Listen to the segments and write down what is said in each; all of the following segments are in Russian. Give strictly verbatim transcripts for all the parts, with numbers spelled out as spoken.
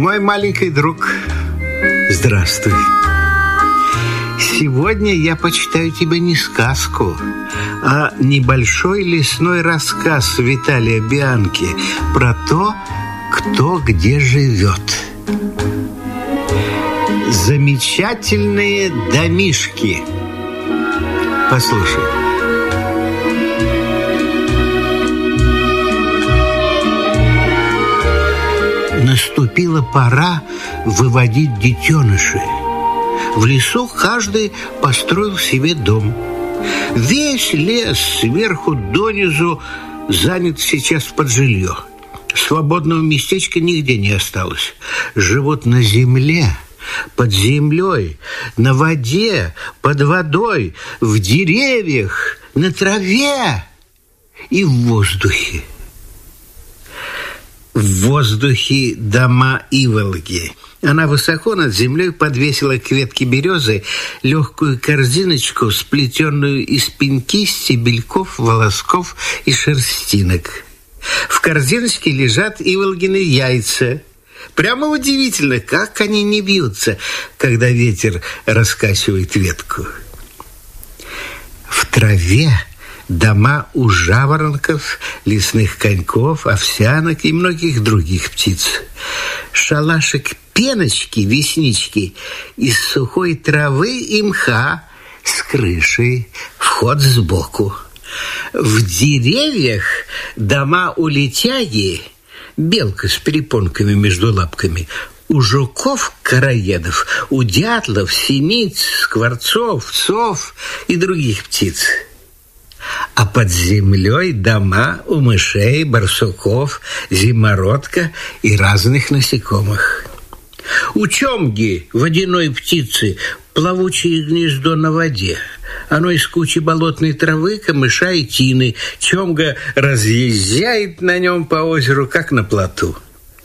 Мой маленький друг, здравствуй. Сегодня я почитаю тебе не сказку, а небольшой лесной рассказ Виталия Бианки про то, кто где живет. Замечательные домишки. Послушай. Наступила пора выводить детенышей. В лесу каждый построил себе дом. Весь лес сверху донизу занят сейчас под жилье. Свободного местечка нигде не осталось. Живут на земле, под землей, на воде, под водой, в деревьях, на траве и в воздухе. В воздухе дома иволги. Она высоко над землей подвесила к ветке березы легкую корзиночку, сплетенную из пеньки, стебельков, волосков и шерстинок. В корзиночке лежат иволгины яйца. Прямо удивительно, как они не бьются, когда ветер раскачивает ветку. В траве дома у жаворонков, лесных коньков, овсянок и многих других птиц. Шалашик пеночки, веснички из сухой травы и мха с крышей, вход сбоку. В деревьях дома у летяги, белка с перепонками между лапками, у жуков-короедов, у дятлов, синиц, скворцов, сов и других птиц. А под землей дома у мышей, барсуков, зимородка и разных насекомых. У чомги, водяной птицы, плавучее гнездо на воде. Оно из кучи болотной травы, камыша и тины. Чомга разъезжает на нем по озеру, как на плоту.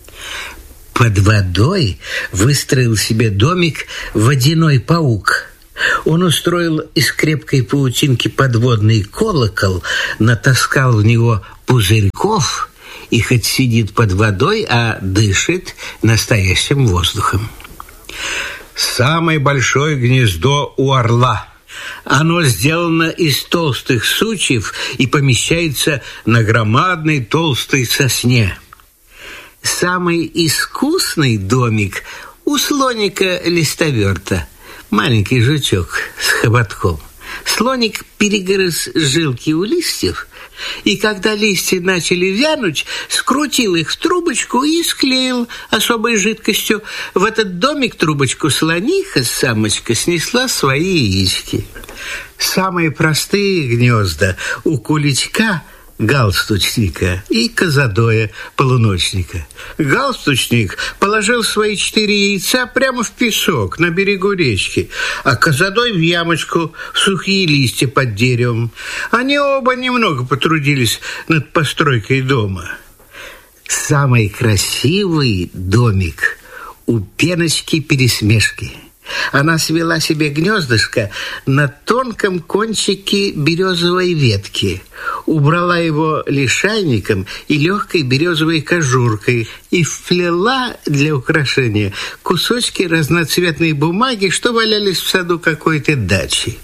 Под водой выстроил себе домик водяной паук. Он устроил из крепкой паутинки подводный колокол, натаскал в него пузырьков и хоть сидит под водой, а дышит настоящим воздухом. Самое большое гнездо у орла. Оно сделано из толстых сучьев и помещается на громадной толстой сосне. Самый искусный домик у слоника-листоверта. Маленький жучок с хоботком. Слоник перегрыз жилки у листьев, и когда листья начали вянуть, скрутил их в трубочку и склеил особой жидкостью. В этот домик трубочку слониха, самочка, снесла свои яички. Самые простые гнезда у куличка, галстучника и козадоя, полуночника. Галстучник положил свои четыре яйца прямо в песок на берегу речки, а козадой в ямочку, в сухие листья под деревом. Они оба немного потрудились над постройкой дома. Самый красивый домик у пеночки-пересмешки. Она свела себе гнездышко на тонком кончике березовой ветки, убрала его лишайником и легкой березовой кожуркой и вплела для украшения кусочки разноцветной бумаги, что валялись в саду какой-то дачи.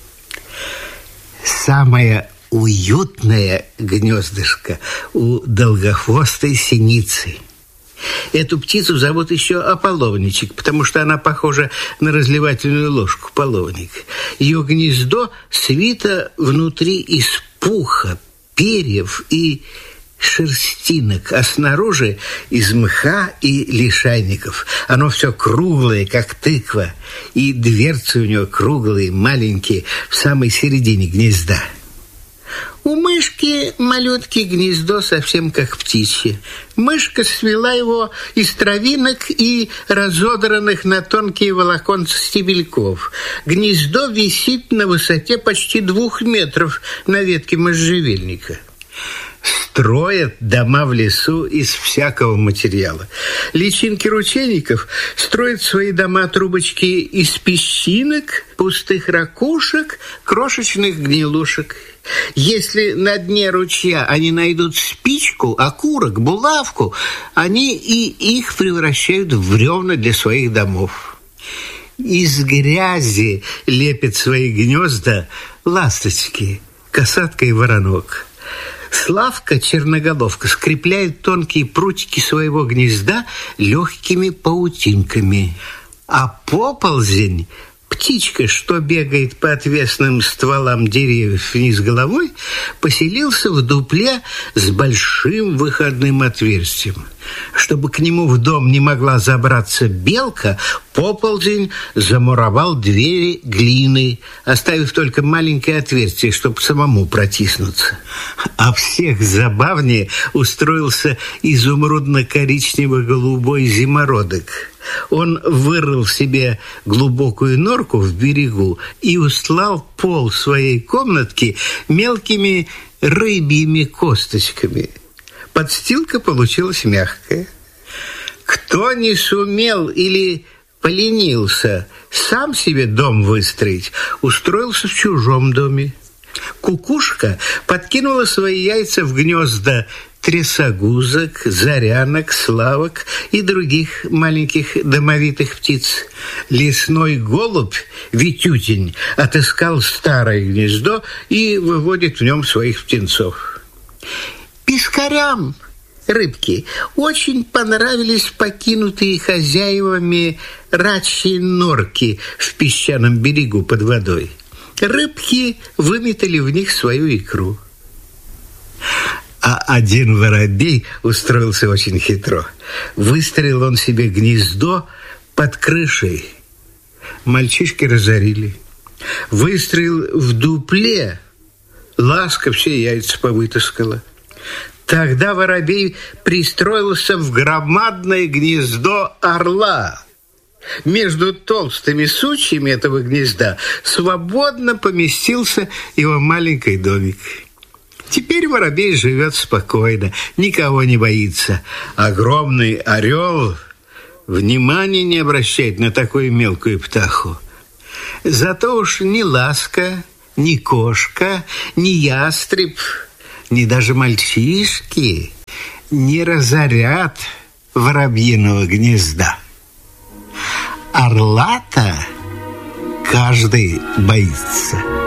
Самое уютное гнездышко у долгохвостой синицы. Эту птицу зовут еще ополовничек, потому что она похожа на разливательную ложку, половник. Ее гнездо свито внутри из пуха, перьев и шерстинок, а снаружи из мха и лишайников. Оно все круглое, как тыква, и дверцы у него круглые, маленькие, в самой середине гнезда. У мышки малютки гнездо совсем как птичье. Мышка свела его из травинок и разодранных на тонкие волоконца стебельков. Гнездо висит на высоте почти двух метров на ветке можжевельника. Строят дома в лесу из всякого материала. Личинки ручейников строят свои дома-трубочки из песчинок, пустых ракушек, крошечных гнилушек. Если на дне ручья они найдут спичку, окурок, булавку, они и их превращают в бревна для своих домов. Из грязи лепят свои гнезда ласточки, касатка и воронок. Славка черноголовка скрепляет тонкие прутики своего гнезда легкими паутинками, а поползень, птичка, что бегает по отвесным стволам деревьев вниз головой, поселился в дупле с большим выходным отверстием. Чтобы к нему в дом не могла забраться белка, поползень замуровал двери глиной, оставив только маленькое отверстие, чтобы самому протиснуться. А всех забавнее устроился изумрудно-коричнево-голубой зимородок. Он вырыл себе глубокую норку в берегу и устлал пол своей комнатки мелкими рыбьими косточками. Подстилка получилась мягкая. Кто не сумел или поленился сам себе дом выстроить, устроился в чужом доме. Кукушка подкинула свои яйца в гнезда трясогузок, зарянок, славок и других маленьких домовитых птиц. Лесной голубь, Витютень, отыскал старое гнездо и выводит в нем своих птенцов. Пескарям, рыбки, очень понравились покинутые хозяевами рачьи норки в песчаном берегу под водой. Рыбки выметали в них свою икру. А один воробей устроился очень хитро. Выстроил он себе гнездо под крышей. Мальчишки разорили. Выстроил в дупле. Ласка все яйца повытаскала. Тогда воробей пристроился в громадное гнездо орла. Между толстыми сучьями этого гнезда свободно поместился его маленький домик. Теперь воробей живет спокойно, никого не боится. Огромный орел внимания не обращает на такую мелкую птаху. Зато уж ни ласка, ни кошка, ни ястреб, ни даже мальчишки не разорят воробьиного гнезда. Орла-то каждый боится.